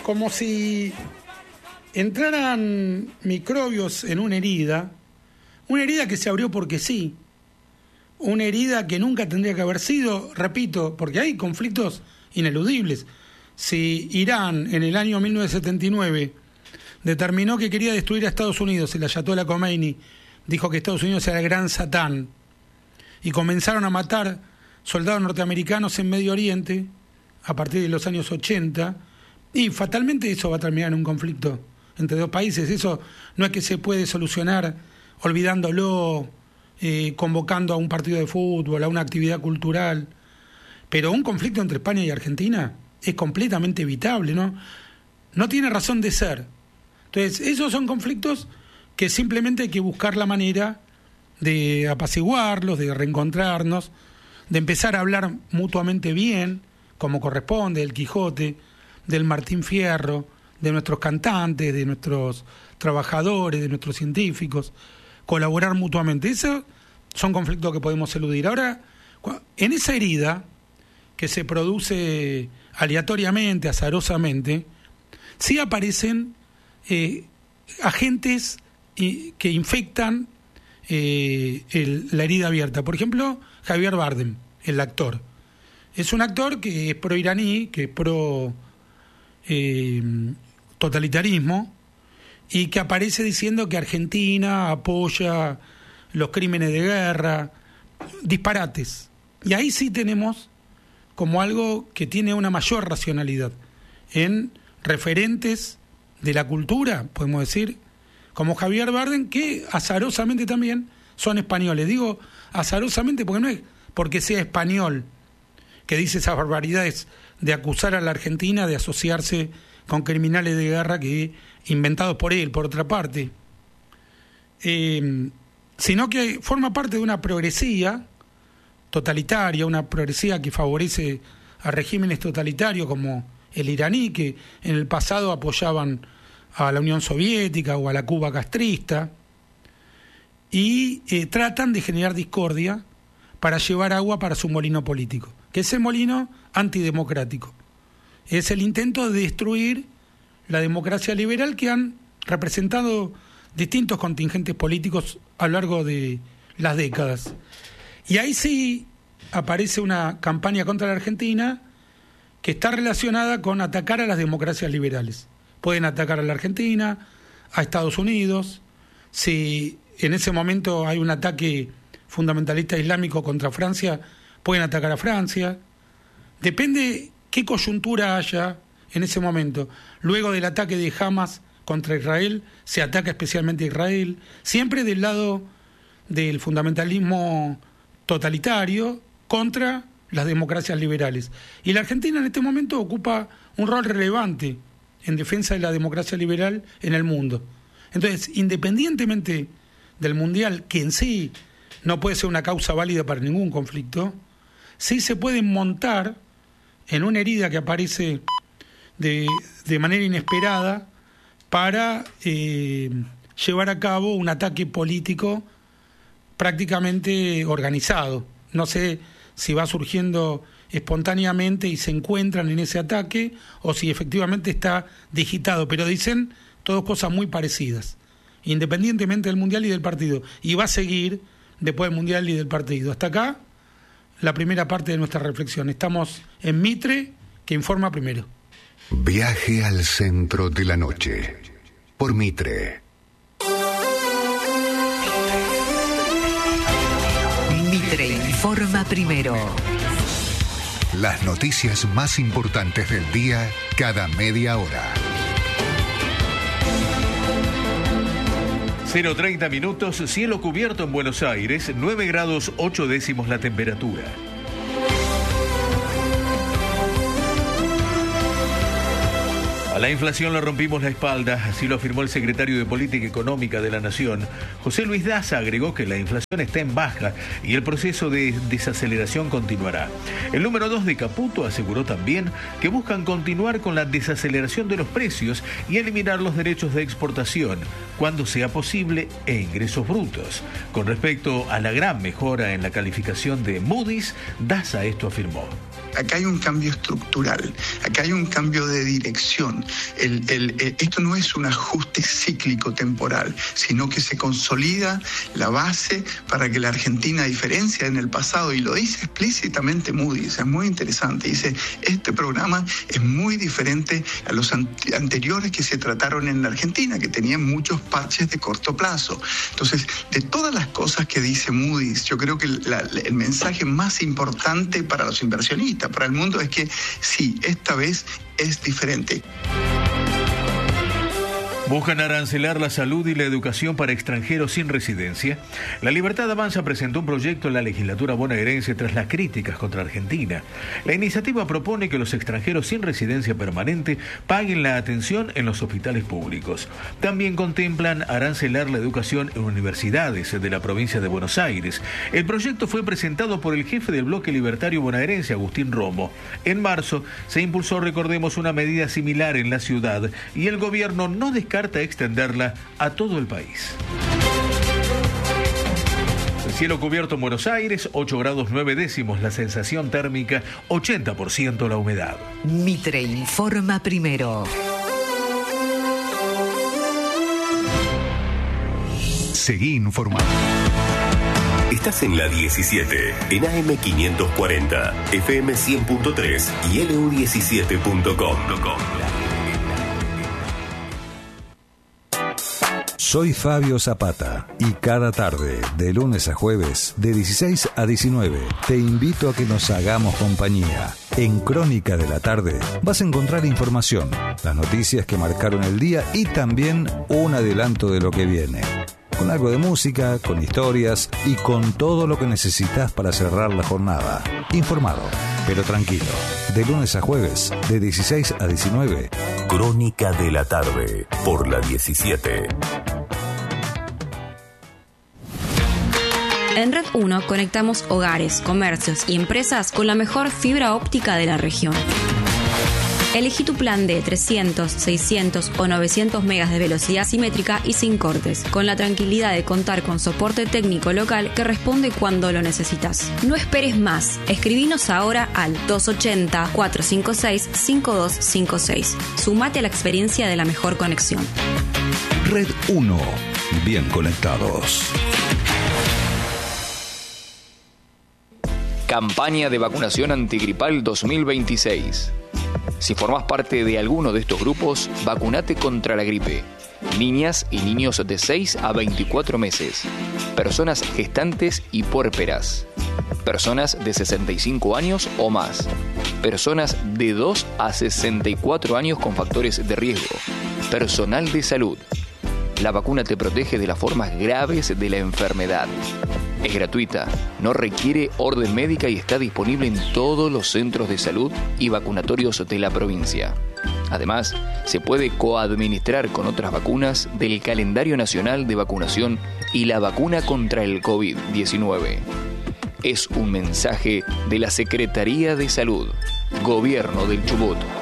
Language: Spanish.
como si entraran microbios en una herida que se abrió porque sí, una herida que nunca tendría que haber sido, repito, porque hay conflictos ineludibles. Si Irán en el año 1979 determinó que quería destruir a Estados Unidos, el Ayatollah Khomeini dijo que Estados Unidos era el gran Satán, y comenzaron a matar soldados norteamericanos en Medio Oriente a partir de los años 80, y fatalmente eso va a terminar en un conflicto entre dos países. Eso no es que se puede solucionar olvidándolo, convocando a un partido de fútbol, a una actividad cultural, pero un conflicto entre España y Argentina es completamente evitable, no tiene razón de ser. Entonces, esos son conflictos que simplemente hay que buscar la manera de apaciguarlos, de reencontrarnos, de empezar a hablar mutuamente bien, como corresponde, del Quijote, del Martín Fierro, de nuestros cantantes, de nuestros trabajadores, de nuestros científicos, colaborar mutuamente. Esos son conflictos que podemos eludir. Ahora, en esa herida que se produce aleatoriamente, azarosamente, sí aparecen agentes que infectan la herida abierta. Por ejemplo, Javier Bardem, el actor. Es un actor que es pro-iraní, que es pro-totalitarismo, y que aparece diciendo que Argentina apoya los crímenes de guerra, disparates. Y ahí sí tenemos como algo que tiene una mayor racionalidad en referentes de la cultura, podemos decir, como Javier Bardem, que azarosamente también son españoles. Digo azarosamente porque no es porque sea español que dice esas barbaridades de acusar a la Argentina de asociarse con criminales de guerra que inventados por él, por otra parte, sino que forma parte de una progresía totalitaria, una progresía que favorece a regímenes totalitarios como el iraní, que en el pasado apoyaban a la Unión Soviética o a la Cuba castrista, y tratan de generar discordia para llevar agua para su molino político, que es el molino antidemocrático. Es el intento de destruir la democracia liberal que han representado distintos contingentes políticos a lo largo de las décadas. Y ahí sí aparece una campaña contra la Argentina que está relacionada con atacar a las democracias liberales. Pueden atacar a la Argentina, a Estados Unidos. Si en ese momento hay un ataque fundamentalista islámico contra Francia, pueden atacar a Francia. Depende qué coyuntura haya en ese momento. Luego del ataque de Hamas contra Israel, se ataca especialmente a Israel, siempre del lado del fundamentalismo totalitario contra las democracias liberales. Y la Argentina en este momento ocupa un rol relevante en defensa de la democracia liberal en el mundo. Entonces, independientemente del Mundial, que en sí no puede ser una causa válida para ningún conflicto, sí se pueden montar en una herida que aparece de manera inesperada para llevar a cabo un ataque político prácticamente organizado. No sé si va surgiendo espontáneamente y se encuentran en ese ataque o si efectivamente está digitado, pero dicen todas cosas muy parecidas, independientemente del Mundial y del partido, y va a seguir después del Mundial y del partido. Hasta acá la primera parte de nuestra reflexión. Estamos en Mitre, que informa primero. Viaje al centro de la noche por Mitre. Mitre informa primero. Las noticias más importantes del día cada media hora. 0:30 minutos, cielo cubierto en Buenos Aires, 9 grados 8 décimos la temperatura. A la inflación le rompimos la espalda, así lo afirmó el secretario de Política Económica de la Nación. José Luis Daza agregó que la inflación está en baja y el proceso de desaceleración continuará. El número 2 de Caputo aseguró también que buscan continuar con la desaceleración de los precios y eliminar los derechos de exportación cuando sea posible e ingresos brutos. Con respecto a la gran mejora en la calificación de Moody's, Daza esto afirmó. Acá hay un cambio estructural, acá hay un cambio de dirección. esto no es un ajuste cíclico temporal, sino que se consolida la base para que la Argentina, a diferencia en el pasado, y lo dice explícitamente Moody's, es muy interesante, dice, este programa es muy diferente a los anteriores que se trataron en la Argentina, que tenían muchos parches de corto plazo. Entonces, de todas las cosas que dice Moody's, yo creo que el mensaje más importante para los inversionistas, para el mundo, es que sí, esta vez es diferente. Buscan arancelar la salud y la educación para extranjeros sin residencia. La Libertad Avanza presentó un proyecto en la legislatura bonaerense tras las críticas contra Argentina. La iniciativa propone que los extranjeros sin residencia permanente paguen la atención en los hospitales públicos. También contemplan arancelar la educación en universidades de la provincia de Buenos Aires. El proyecto fue presentado por el jefe del bloque libertario bonaerense, Agustín Romo. En marzo se impulsó, recordemos, una medida similar en la ciudad y el gobierno no descarta extenderla a todo el país. El cielo cubierto en Buenos Aires, 8 grados 9 décimos, la sensación térmica, 80% la humedad. Mitre informa primero. Seguí informado. Estás en la 17, en AM 540, FM 100.3 y LU17.com. Soy Fabio Zapata y cada tarde, de lunes a jueves, de 16 a 19, te invito a que nos hagamos compañía. En Crónica de la Tarde vas a encontrar información, las noticias que marcaron el día y también un adelanto de lo que viene. Con algo de música, con historias y con todo lo que necesitas para cerrar la jornada. Informado, pero tranquilo. De lunes a jueves, de 16 a 19. Crónica de la Tarde, por la 17. En Red 1 conectamos hogares, comercios y empresas con la mejor fibra óptica de la región. Elegí tu plan de 300, 600 o 900 megas de velocidad simétrica y sin cortes, con la tranquilidad de contar con soporte técnico local que responde cuando lo necesitas. No esperes más. Escribinos ahora al 280-456-5256. Sumate a la experiencia de la mejor conexión. Red 1. Bien conectados. Campaña de vacunación antigripal 2026. Si formás parte de alguno de estos grupos, vacunate contra la gripe. Niñas y niños de 6 a 24 meses. Personas gestantes y puérperas. Personas de 65 años o más. Personas de 2 a 64 años con factores de riesgo. Personal de salud. La vacuna te protege de las formas graves de la enfermedad. Es gratuita, no requiere orden médica y está disponible en todos los centros de salud y vacunatorios de la provincia. Además, se puede coadministrar con otras vacunas del calendario nacional de vacunación y la vacuna contra el COVID-19. Es un mensaje de la Secretaría de Salud, Gobierno del Chubut.